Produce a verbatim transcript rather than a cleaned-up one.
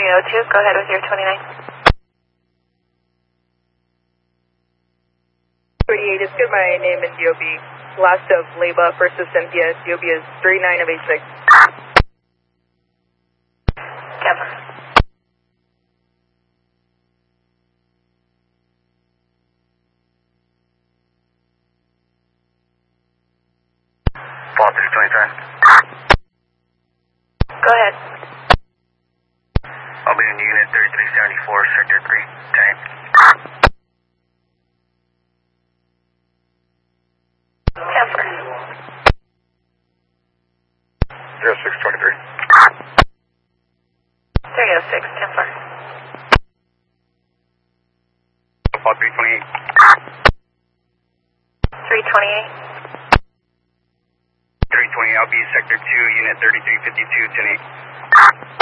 three oh two, go ahead with your twenty-nine. thirty-eight is good, my name is D O B. Last of Leba, first of Cynthia, D O B is three nine of eight six. Tampa. Fall three twenty-seven. Go ahead. I'll be in unit thirty-three seventy-four, sector three, tank. Tampa. zero six twenty-three. three oh six, Tampa. Fall three twenty-eight. three twenty-eight. three twenty, I'll be sector two, unit thirty-three fifty-two, ten eight.